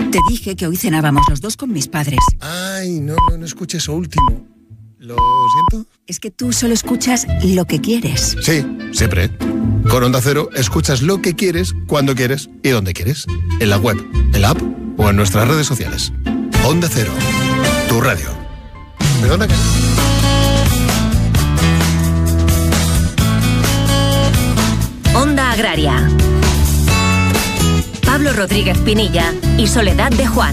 Te dije que hoy cenábamos los dos con mis padres. Ay, no escuché eso último. ¿Lo siento? Es que tú solo escuchas lo que quieres. Sí, siempre. Con Onda Cero escuchas lo que quieres, cuando quieres y donde quieres. En la web, en la app o en nuestras redes sociales. Onda Cero, tu radio. ¿De dónde? Onda Agraria. Pablo Rodríguez Pinilla y Soledad de Juan.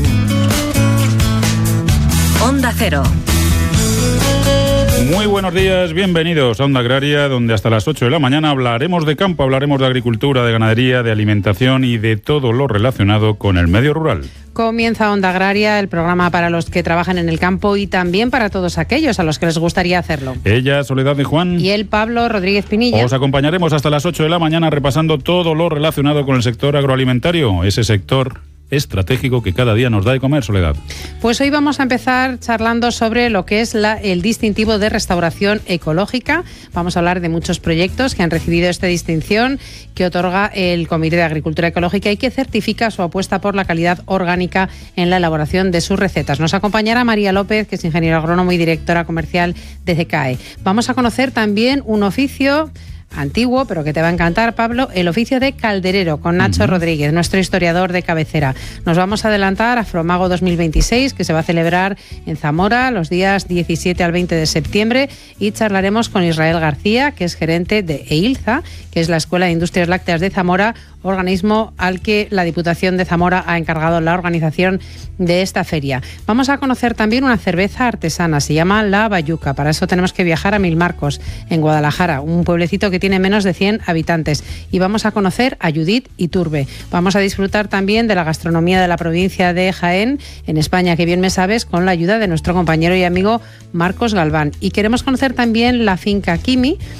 Onda Cero. Muy buenos días, bienvenidos a Onda Agraria, donde hasta las 8 de la mañana hablaremos de campo, hablaremos de agricultura, de ganadería, de alimentación y de todo lo relacionado con el medio rural. Comienza Onda Agraria, el programa para los que trabajan en el campo y también para todos aquellos a los que les gustaría hacerlo. Ella, Soledad de Juan. Y él, Pablo Rodríguez Pinilla. Os acompañaremos hasta las 8 de la mañana repasando todo lo relacionado con el sector agroalimentario, ese sector estratégico que cada día nos da de comer, Soledad. Pues hoy vamos a empezar charlando sobre lo que es el distintivo de restauración ecológica. Vamos a hablar de muchos proyectos que han recibido esta distinción que otorga el Comité de Agricultura Ecológica y que certifica su apuesta por la calidad orgánica en la elaboración de sus recetas. Nos acompañará María López, que es ingeniero agrónomo y directora comercial de CECAE. Vamos a conocer también un oficio antiguo, pero que te va a encantar, Pablo, el oficio de calderero, con Nacho Rodríguez, nuestro historiador de cabecera. Nos vamos a adelantar a Fromago 2026, que se va a celebrar en Zamora los días 17 al 20 de septiembre, y charlaremos con Israel García, que es gerente de EILZA, que es la Escuela de Industrias Lácteas de Zamora, organismo al que la Diputación de Zamora ha encargado la organización de esta feria. Vamos a conocer también una cerveza artesana, se llama La Bayuca. Para eso tenemos que viajar a Milmarcos, en Guadalajara, un pueblecito que tiene menos de 100 habitantes. Y vamos a conocer a Judith Iturbe. Vamos a disfrutar también de la gastronomía de la provincia de Jaén, en España, que bien me sabes, con la ayuda de nuestro compañero y amigo Marcos Galván. Y queremos conocer también la finca Kimi,